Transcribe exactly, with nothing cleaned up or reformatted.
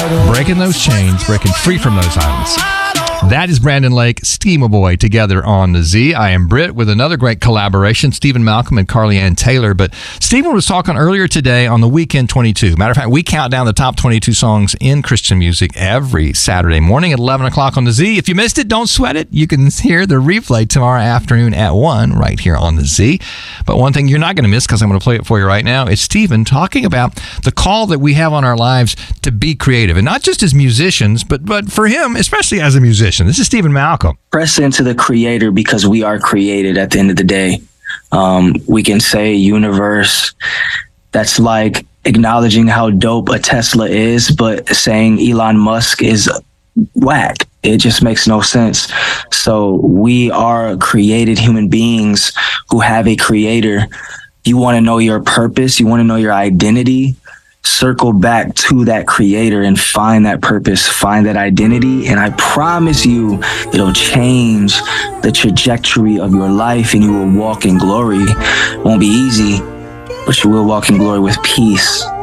Breaking those chains, breaking free from those islands. That is Brandon Lake, Schema Boy, together on the Z. I am Britt with another great collaboration, Stephen Malcolm and Carly Ann Taylor. But Stephen was talking earlier today on the Weekend twenty-two. Matter of fact, we count down the top twenty-two songs in Christian music every Saturday morning at eleven o'clock on the Z. If you missed it, don't sweat it. You can hear the replay tomorrow afternoon at one right here on the Z. But one thing you're not going to miss, because I'm going to play it for you right now, is Stephen talking about the call that we have on our lives to be creative. And not just as musicians, but, but for him, especially as a musician. This is Stephen Malcolm. Press into the creator because we are created at the end of the day. Um, we can say universe. That's like acknowledging how dope a Tesla is, but saying Elon Musk is whack. It just makes no sense. So we are created human beings who have a creator. You want to know your purpose. You want to know your identity. Circle back to that creator and find that purpose, find that identity. And I promise you, it'll change the trajectory of your life and you will walk in glory. It won't be easy, but you will walk in glory with peace.